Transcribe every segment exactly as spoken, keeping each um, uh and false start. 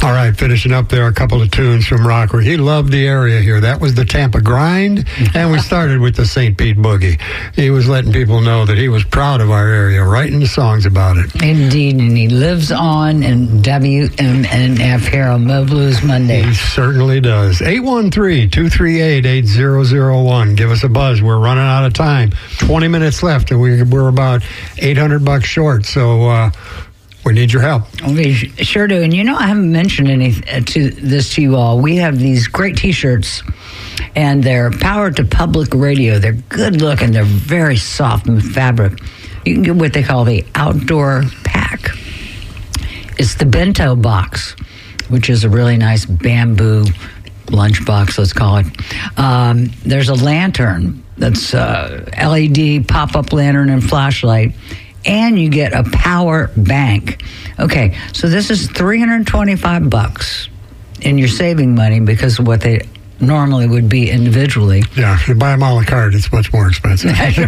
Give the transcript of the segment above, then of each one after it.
All right, finishing up there, a couple of tunes from Rocker. He loved the area here. That was the Tampa Grind, and we started with the Saint Pete Boogie. He was letting people know that he was proud of our area, writing the songs about it. Indeed, and he lives on in W M N F here on Mo Blues Monday. He certainly does. eight one three, two three eight, eight zero zero one. Give us a buzz. We're running out of time. twenty minutes left, and we, we're about eight hundred bucks short, so... Uh, We need your help. We sure do. And you know, I haven't mentioned any to this to you all. We have these great T-shirts, and they're Power to Public Radio. They're good looking. They're very soft and fabric. You can get what they call the outdoor pack. It's the bento box, which is a really nice bamboo lunch box, let's call it. Um, there's a lantern that's uh, L E D pop-up lantern and flashlight. And you get a power bank. Okay, so this is three hundred twenty-five bucks, and you're saving money because of what they normally would be individually. Yeah, if you buy them a la carte, it's much more expensive.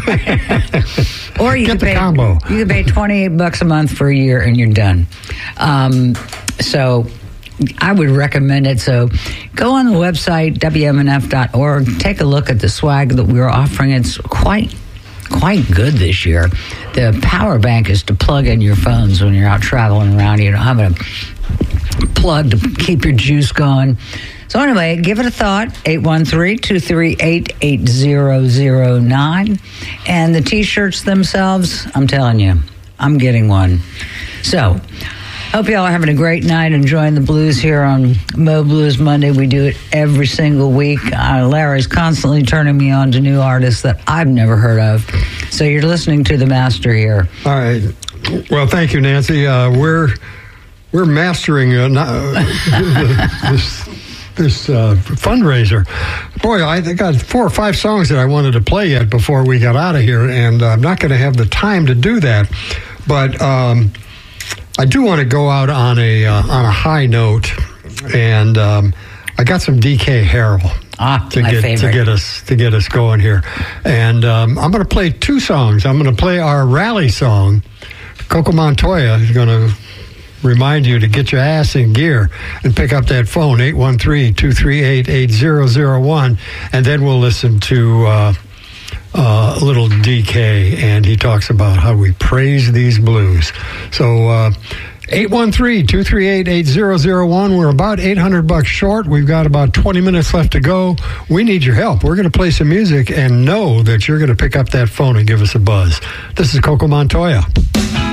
Or you get can the pay, combo. You can pay twenty-eight bucks a month for a year, and you're done. Um, so I would recommend it. So go on the website, W M N F dot org. Take a look at the swag that we're offering. It's quite quite good this year. The power bank is to plug in your phones when you're out traveling around. You don't have a plug to keep your juice going. So anyway, give it a thought. eight one three, two three eight, eight zero zero nine. And the T-shirts themselves, I'm telling you, I'm getting one. So hope y'all are having a great night, enjoying the blues here on Mo Blues Monday. We do it every single week. Uh, Larry's constantly turning me on to new artists that I've never heard of. So you're listening to the master here. All right. Well, thank you, Nancy. Uh, we're we're mastering uh, this this uh, fundraiser. Boy, I got four or five songs that I wanted to play yet before we got out of here, and I'm not going to have the time to do that. But um, I do want to go out on a uh, on a high note, and um, I got some D K Harrell ah, to my get favorite. to get us to get us going here, and um, I'm going to play two songs. I'm going to play our rally song. Coco Montoya is going to remind you to get your ass in gear and pick up that phone eight one three, two three eight, eight zero zero one, and then we'll listen to. Uh, Uh, little D K, and he talks about how we praise these blues. So uh, eight one three, two three eight, eight zero zero one. We're about eight hundred bucks short. We've got about twenty minutes left to go. We need your help. We're going to play some music and know that you're going to pick up that phone and give us a buzz. This is Coco Montoya.